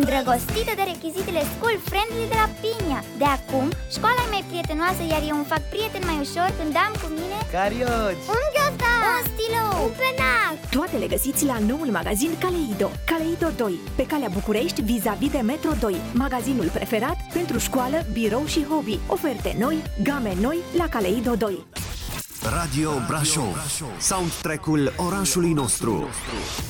îndrăgostită de rechizitele school friendly de la Pinia. De acum, școala e mai prietenoasă, iar eu îmi fac prieten mai ușor când am cu mine carioci, un ghiozdan, un stilou, un penac. Toate le găsiți la noul magazin Caleido. Caleido 2, pe calea București, vis-a-vis de Metro 2. Magazinul preferat pentru școală, birou și hobby. Oferte noi, game noi la Caleido 2. Radio Brașov, soundtrack-ul orașului nostru.